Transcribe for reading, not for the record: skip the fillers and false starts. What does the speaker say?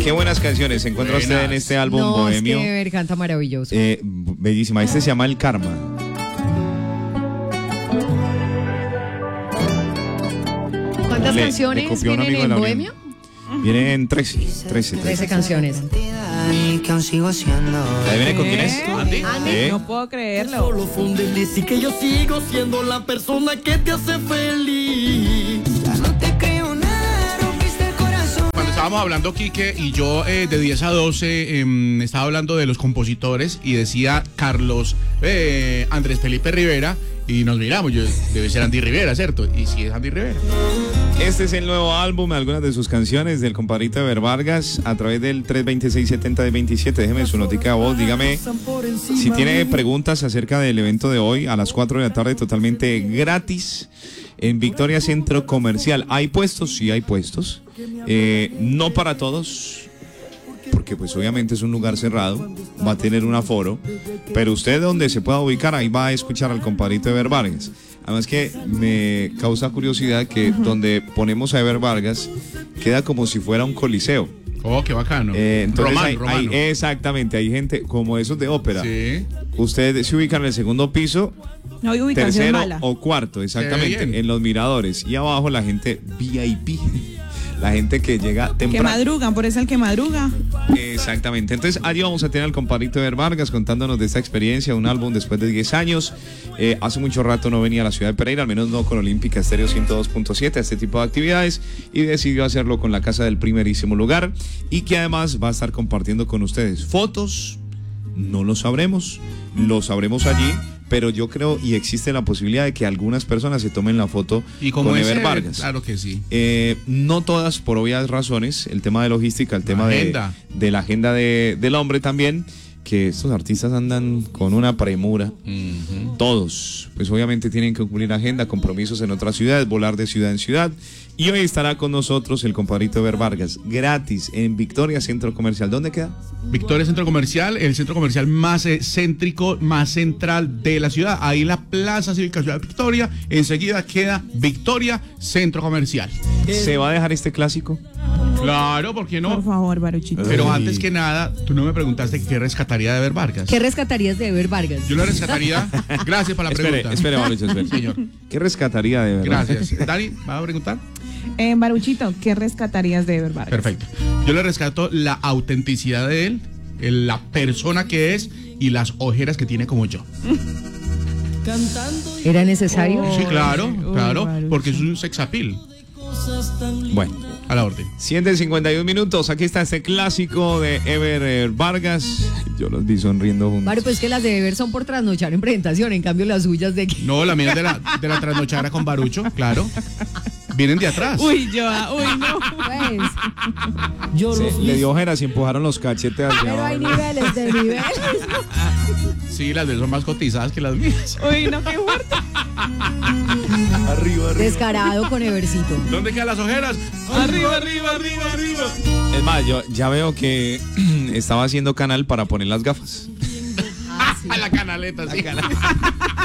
Qué buenas canciones encuentra usted en este álbum bohemio. Es que Ever canta maravilloso. Bellísima. Este se llama El Karma. ¿Cuántas canciones vienen en bohemio? Vienen 13 canciones. ¿Ahí viene con quién es? Andy. No puedo creerlo. Solo fue un desliz y que yo sigo siendo la persona que te hace feliz. Ya no te creo nada, rompiste el corazón. Cuando estábamos hablando, Quique y yo, de 10 a 12, estaba hablando de los compositores y decía Carlos Andrés Felipe Rivera y nos miramos, debe ser Andy Rivera, ¿cierto? Y sí es Andy Rivera. Este es el nuevo álbum, algunas de sus canciones del compadrito Ever Vargas a través del 326-70-27. Déjeme su notica de voz, dígame si tiene preguntas acerca del evento de hoy a las 4 de la tarde, totalmente gratis en Victoria Centro Comercial. ¿Hay puestos? Sí hay puestos, no para todos, porque pues obviamente es un lugar cerrado, va a tener un aforo, pero usted donde se pueda ubicar, ahí va a escuchar al compadrito Ever Vargas. Además que me causa curiosidad que donde ponemos a Ever Vargas queda como si fuera un coliseo. Oh, qué bacano. Entonces romano. Exactamente, hay gente como esos de ópera. Sí. Ustedes se ubican en el segundo piso, no hay ubicación tercero mala. O cuarto, exactamente, en los miradores. Y abajo la gente VIP. La gente que llega temprano. Que madrugan, por eso el que madruga. Exactamente. Entonces, allí vamos a tener al compadrito Ever Vargas contándonos de esta experiencia, un álbum después de 10 años. Hace mucho rato no venía a la ciudad de Pereira, al menos no con Olímpica Estéreo 102.7, a este tipo de actividades, y decidió hacerlo con la casa del primerísimo lugar, y que además va a estar compartiendo con ustedes fotos. No lo sabremos allí. Pero yo creo y existe la posibilidad de que algunas personas se tomen la foto con Ever Vargas. Claro que sí. No todas por obvias razones, el tema de logística, el tema de la agenda del hombre también, que estos artistas andan con una premura. Todos, pues obviamente tienen que cumplir agenda, compromisos en otras ciudades, volar de ciudad en ciudad. Y hoy estará con nosotros el compadrito Ever Vargas, gratis, en Victoria Centro Comercial. ¿Dónde queda? Victoria Centro Comercial, el centro comercial más céntrico, más central de la ciudad. Ahí en la Plaza Cívica Ciudad de Victoria, enseguida queda Victoria Centro Comercial. ¿Se va a dejar este clásico? Claro, ¿por qué no? Por favor, Baruchito. Pero antes que nada, tú no me preguntaste qué rescataría de Ever Vargas. ¿Qué rescatarías de Ever Vargas? Yo lo rescataría. Gracias por la pregunta. Espere, Mauricio, espere. Señor. ¿Qué rescataría de Ever Vargas? Gracias. Dani, ¿vas a preguntar? Baruchito, ¿qué rescatarías de Ever Vargas? Perfecto. Yo le rescato la autenticidad de él, la persona que es y las ojeras que tiene como yo. ¿Era necesario? Sí, claro, porque es un sex appeal. Bueno, a la orden. 151 minutos, aquí está este clásico de Ever Vargas. Yo los vi sonriendo juntos. Vale, pues que las de Ever son por trasnochar en presentación, en cambio las suyas de que... No, la mía de la trasnochara con Barucho, claro. Vienen de atrás. No. Pues, le dio ojeras y empujaron los cachetes hacia pero abajo. hay niveles de niveles. Sí, las de él son más cotizadas que las mías. Uy, no, qué fuerte. Arriba. Descarado con Evercito. ¿Dónde quedan las ojeras? Arriba. Es más, yo ya veo que estaba haciendo canal para poner las gafas. La canaleta, sí.